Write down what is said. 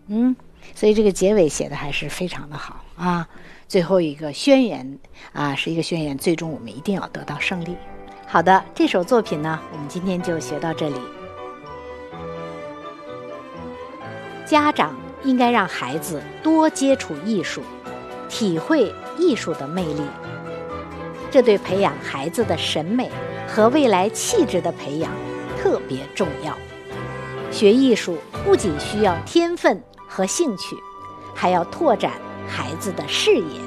所以这个结尾写的还是非常的好啊。最后一个宣言啊，是一个宣言，最终我们一定要得到胜利。好的，这首作品呢，我们今天就学到这里。家长应该让孩子多接触艺术，体会艺术的魅力，这对培养孩子的审美和未来气质的培养特别重要。学艺术不仅需要天分和兴趣，还要拓展孩子的视野。